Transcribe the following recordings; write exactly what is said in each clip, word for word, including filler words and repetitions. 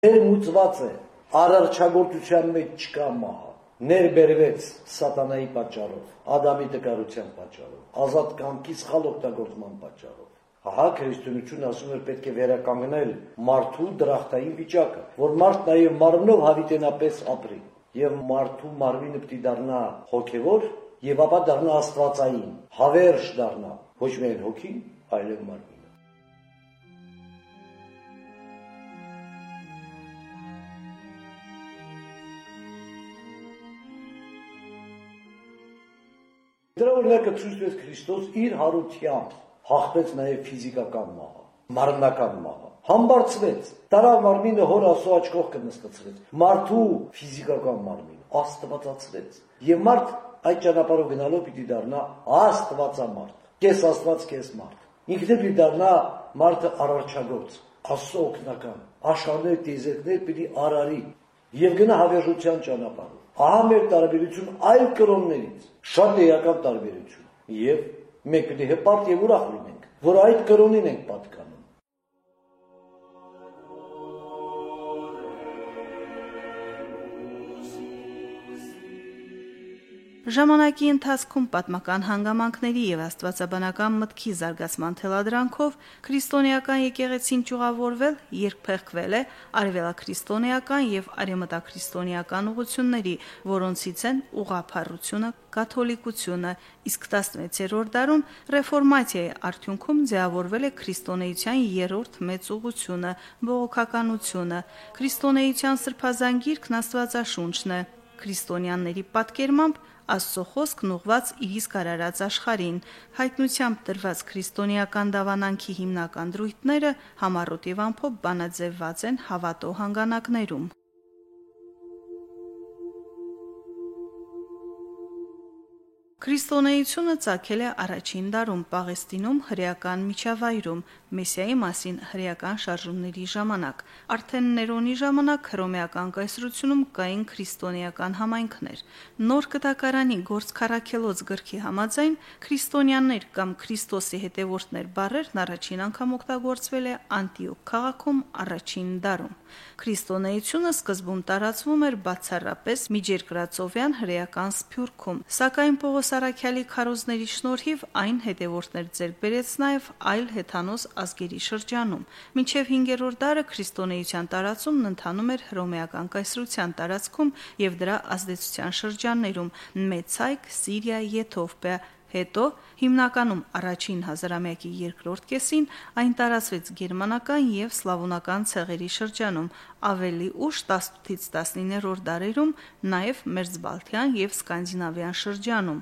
Ներմուծված է, արարչագործության մեջ չկա մահը, ներբերվեց սատանայի պատճառով, Ադամի տկարության պատճառով, ազատ կամքի սխալ օգտագործման պատճառով։ Ահա քրիստոնեությունը ասում էր պետք է վերականգնել մարդու դրախտային վիճակը, որ մարդ նաև մարմնով հավիտենապես ապրի, եւ մարդու մարմինը պիտի դառնա հոգևոր, եւ ապա դառնա աստվածային, հավերժ դառնա, ոչ միայն հոգին, այլև մարմինը։ Դրա օրինակը ցույց տվեց Քրիստոս իր հարությամբ հաղթեց նաև ֆիզիկական մահը, մարմնական մահը, համբարձվեց, տարավ մարմինը հոր Աստծո աջ կողքը նստեցրեց, մարդու ֆիզիկական մարմինը աստվածացրեց, եւ մարդ այդ ճանապարհով գնալով պիտի դառնա աստվածամարդ, կես աստված, կես մարդ, ինքն էլ պիտի դառնա մարդը արարչագործ, Աստծո օգնական, աշխարհներ տիեզերքներ պիտի արարի եւ գնա հավերժության ճանապարհով։ Ահա մեր տարբերություն այլ կրոններից, շատ էական տարբերություն, եւ մենք պիտի հպարտ եւ ուրախ լինենք, որ այդ կրոնին ենք պատկանում։ Ժամանակի ընթացքում պատմական հանգամանքների եւ աստվածաբանական մտքի զարգացման թելադրանքով քրիստոնեական եկեղեցին ճյուղավորվել, երկփեղկվել է արևելաքրիստոնեական եւ արևմտաքրիստոնեական ուղղությունների, որոնցից են ուղղափառությունը, կաթոլիկությունը, իսկ տասնվեցերորդ դարում ռեֆորմացիայի արդյունքում ձևավորվել է քրիստոնեության երրորդ մեծ ուղղությունը՝ բողոքականությունը։ Քրիստոնեության սրբազան գիրքն Աստվածաշունչն է։ Քրիստոնյաների պատկերմամբ Աստծո խոսքն ուղված իր իսկ արարած աշխարհին, հայտնությամբ տրված քրիստոնեական դավանանքի հիմնական դրույթները համառոտ եւ ամփոփ բանաձևված են հավատո հանգանակներում։ Քրիստոնեությունը ծագել է առաջին դարում Պաղեստինում հրեական միջավայրում, Մեսիայի մասին հրեական շարժումների ժամանակ։ Արդեն Ներոնի ժամանակ հռոմեական կայսրությունում կային քրիստոնեական համայնքներ։ Նոր կտակարանի գործ քառակելոց գրքի համաձայն քրիստոնյաներ կամ Քրիստոսի հետևորդներ բառերն առաջին անգամ օգտագործվել է Անտիոք քաղաքում առաջին դարում։ Քրիստոնեությունը սկզբում տարածվում էր բացառապես միջերկրածովյան հրեական սփյուռքում, սակայն Պողոս Արաքյալի քարոզների շնորհիվ այն հետևորդներ ձեռք բերեց նաև այլ հեթանոս ազգերի շրջանում։ Մինչև հինգերորդ դարը քրիստոնեության տարածումն ընթանում էր հռոմեական կայսրության տարածքում եւ դրա ազդեցության շրջաններում՝ Մեծայք, Սիրիա, Եթովպիա, հետո հիմնականում առաջին հազարամյակի երկրորդ կեսին այն տարածվեց գերմանական եւ սլավոնական ցեղերի շրջանում, ավելի ուշ տասնութից տասնիններորդ դարերում նաեւ Մերձբալթյան եւ Սկանդինավյան շրջանում։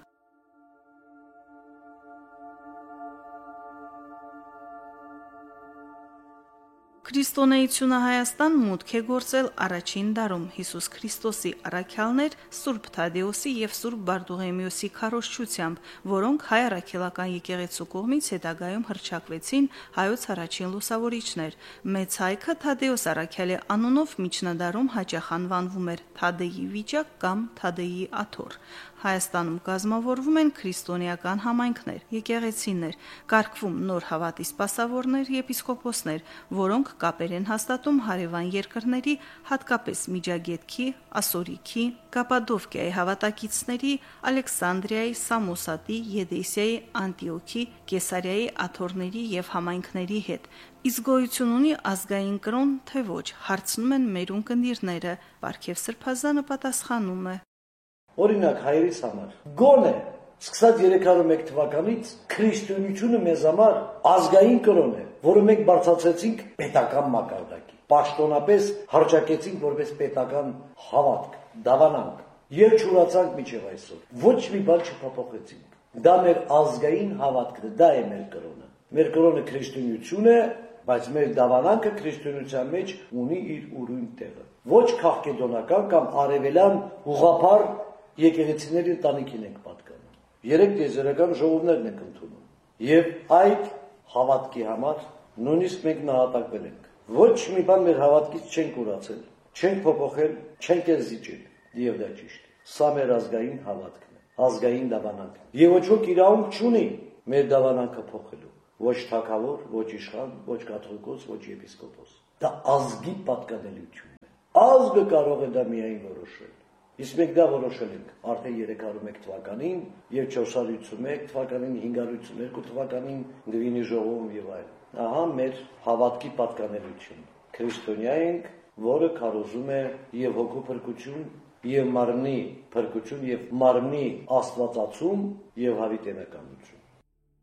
Քրիստոնեությունը Հայաստան մուտք է գործել առաջին դարում Հիսուս Քրիստոսի առաքյալներ Սուրբ Թադեոսի եւ Սուրբ Բարդուղեմիոսի քարոզչությամբ, որոնք հայ առաքելական եկեղեցու կողմից հետագայում հռչակվեցին հայոց առաջին լուսավորիչներ։ Մեծ հայքը Թադեոս առաքյալի անունով միջնադարում հաճախ անվանվում էր Թադեի վիճակ կամ Թադեի աթոռ։ Հայաստանում կազմավորվում են քրիստոնեական համայնքներ, եկեղեցիներ, կարգվում նոր հավատի սպասավորներ, եպիսկոպոսներ, որոնք կապեր են հաստատում հարևան երկրների, հատկապես Միջագետքի, Ասորիքի, Կապադովկիայի հավատակիցների, Ալեքսանդրիայի, Սամոսատի, Եդեսիայի, Անտիոքի, Կեսարիայի աթոռների եւ համայնքների հետ։ Իսկ գոյություն ունի ազգային կրոն, թե ոչ, հարցնում են մեր ունկնդիրները։ Պարքև Սրբազանը պատասխանում է. Օրինակ հայերիս համար գոնե սկսած երեք հարյուր մեկ թվականից քրիստոնեությունը մեզ համար ազգային կրոն է, որը մենք բարձրացրեցինք պետական մակարդակի, պաշտոնապես հռչակեցինք որպես պետական հավատք, դավանանք եւ չուրացանք մինչեւ այսօր։ Ոչ մի բան չփոփոխեցինք։ Դա մեր ազգային հավատքն է, դա է մեր կրոնը։ Մեր կրոնը քրիստոնեություն է, բայց մեր դավանանքը քրիստոնեության մեջ ունի իր ուրույն տեղը։ Ոչ քաղաքեդոնական կամ արևելյան ուղղափառ եկեղեցիների ընտանիքին ենք պատկանում։ Երեք տիեզերական ժողովներն ենք ընդունում։ Եվ այդ հավատքի համար նույնիսկ մենք նահատակվել ենք։ Ոչ մի բան մեր հավատքից չենք ուրացել, չենք փոփոխել, չենք էլ զիջել։ Եվ դա ճիշտ է։ Սա մեր ազգային հավատքն է, ազգային դավանանքն է։ Եվ ոչ ոք իրավունք չունի մեր դավանանքը փոխելու։ Ոչ թագավոր, ոչ իշխան, ոչ կաթողիկոս, ոչ եպիսկոպոս։ Դա ազգի պատկանելիություն։ Ազգը կարող է դա միայն որոշել։ Իսկ մենք դա որոշել ենք արդեն երեք հարյուր ու մեկ թվականին եւ չորս հարյուր ութսունմեկ թվականին, հինգ հարյուր ութսուներկու թվականին Գվինի ժողովում եւ այլն։ Ահա մեր հավատքի պատկանելությունը։ Քրիստոնյա ենք, որը քարոզում է եւ հոգու փրկություն, եւ մարմնի փրկություն, եւ մարմնի աստվածացում եւ հավիտենականություն։